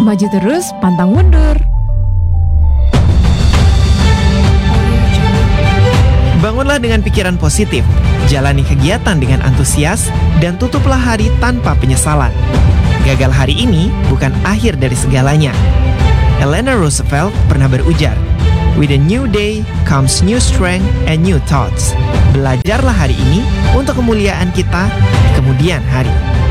maju terus, pantang mundur. Bangunlah dengan pikiran positif, jalani kegiatan dengan antusias, dan tutuplah hari tanpa penyesalan. Gagal hari ini bukan akhir dari segalanya. Eleanor Roosevelt pernah berujar, "With a new day comes new strength and new thoughts." Belajarlah hari ini untuk kemuliaan kita di kemudian hari.